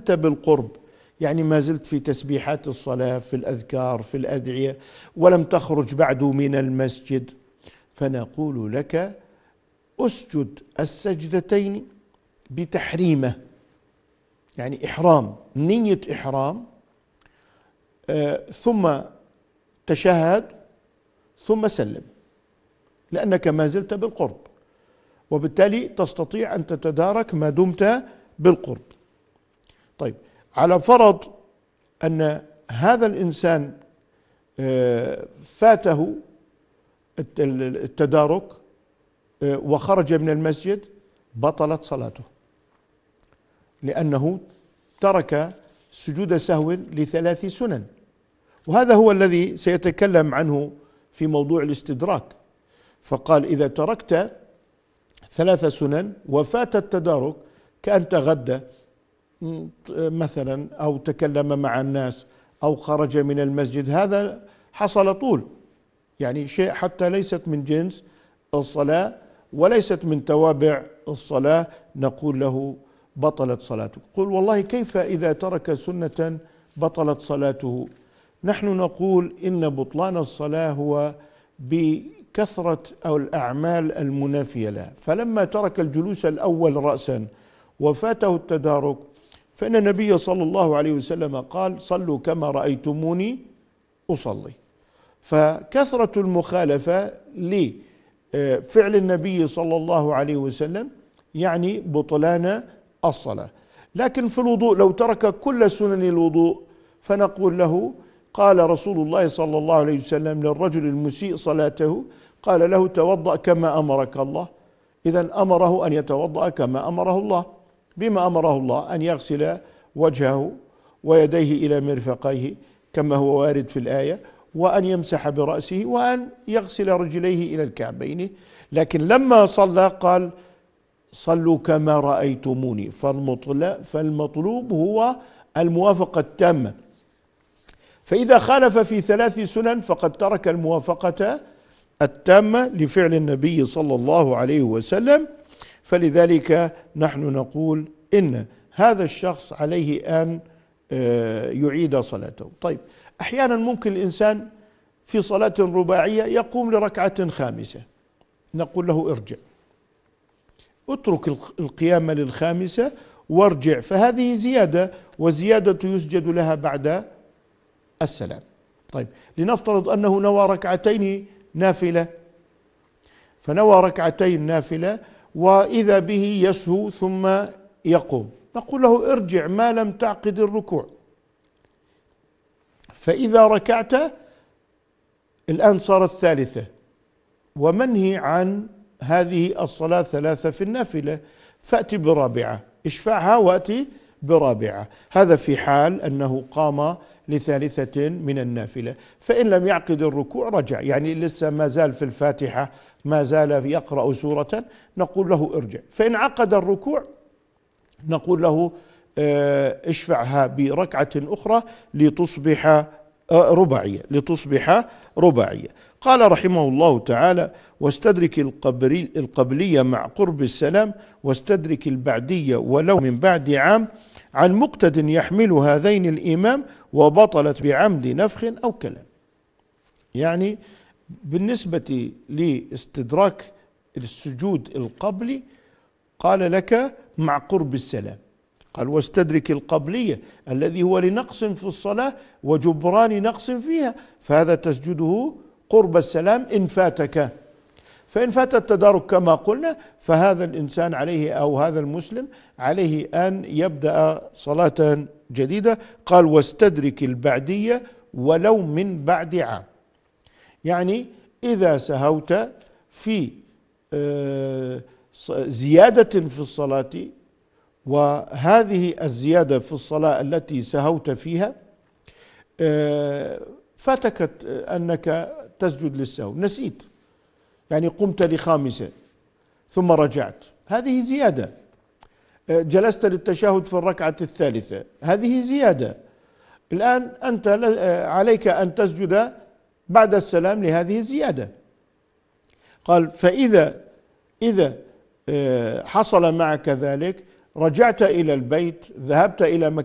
زلت بالقرب، يعني ما زلت في تسبيحات الصلاة، في الأذكار، في الأدعية، ولم تخرج بعد من المسجد، فنقول لك اسجد السجدتين بتحريمة، يعني إحرام، نية إحرام، ثم تشهد ثم سلم، لأنك ما زلت بالقرب، وبالتالي تستطيع أن تتدارك ما دمت بالقرب. طيب، على فرض أن هذا الإنسان فاته التدارك وخرج من المسجد، بطلت صلاته، لأنه ترك سجود سهو ل3 سنن، وهذا هو الذي سيتكلم عنه في موضوع الاستدراك. فقال إذا تركت 3 سنن وفات التدارك، كأن تغدى مثلا أو تكلم مع الناس أو خرج من المسجد، هذا حصل طول، يعني شيء حتى ليست من جنس الصلاة وليست من توابع الصلاة، نقول له بطلت صلاته. قل والله كيف إذا ترك سنة بطلت صلاته؟ نحن نقول إن بطلان الصلاة هو بكثرة أو الأعمال المنافية لها، فلما ترك الجلوس الأول رأسا وفاته التدارك، فإن النبي صلى الله عليه وسلم قال صلوا كما رأيتموني أصلي. فكثرة المخالفة لفعل النبي صلى الله عليه وسلم يعني بطلان الصلاة. لكن في الوضوء لو ترك كل سنن الوضوء، فنقول له قال رسول الله صلى الله عليه وسلم للرجل المسيء صلاته، قال له توضأ كما أمرك الله. إذن أمره أن يتوضأ كما أمره الله. بما أمره الله؟ أن يغسل وجهه ويديه إلى مرفقيه كما هو وارد في الآية، وأن يمسح برأسه، وأن يغسل رجليه إلى الكعبين. لكن لما صلى قال صلوا كما رأيتموني، فالمطلوب هو الموافقة التامة. فإذا خالف في 3 سنن فقد ترك الموافقة التامة لفعل النبي صلى الله عليه وسلم. فلذلك نحن نقول إن هذا الشخص عليه أن يعيد صلاته. طيب، أحيانا ممكن الإنسان في صلاة رباعية يقوم لركعة خامسة، نقول له ارجع، اترك القيام للخامسة وارجع، فهذه زيادة، والزيادة يسجد لها بعد السلام. طيب، لنفترض أنه نوى ركعتين نافلة، فنوى ركعتين نافلة وإذا به يسهو ثم يقوم، نقول له ارجع ما لم تعقد الركوع، فإذا ركعت الآن صارت 3 ومنهي عن هذه الصلاة 3 في النافلة، فأتي برابعة، اشفعها وأتي برابعة. هذا في حال أنه قام ل3 من النافلة. فإن لم يعقد الركوع رجع، يعني لسه ما زال في الفاتحة، ما زال يقرأ سورة، نقول له ارجع. فإن عقد الركوع نقول له اشفعها بركعة أخرى لتصبح رباعية. قال رحمه الله تعالى واستدرك القبلية مع قرب السلام، واستدرك البعدية ولو من بعد عام، عن مقتد يحمل هذين الإمام، وبطلت بعمد نفخ أو كلام. يعني بالنسبة لاستدراك السجود القبلي قال لك مع قرب السلام، قال واستدرك القبلية الذي هو لنقص في الصلاة وجبران نقص فيها، فهذا تسجده قرب السلام إن فاتك. فإن فات التدارك كما قلنا، فهذا الإنسان عليه أو هذا المسلم عليه أن يبدأ صلاة جديدة. قال واستدرك البعدية ولو من بعد عام، يعني إذا سهوت في زيادة في الصلاة، وهذه الزيادة في الصلاة التي سهوت فيها فاتك أنك تسجد للسهو، نسيت، يعني قمت ل5 ثم رجعت، هذه زيادة. جلست للتشهد في الركعة الثالثة، هذه زيادة. الآن أنت عليك أن تسجد بعد السلام لهذه الزيادة. قال فإذا حصل معك ذلك، رجعت إلى البيت، ذهبت إلى مكان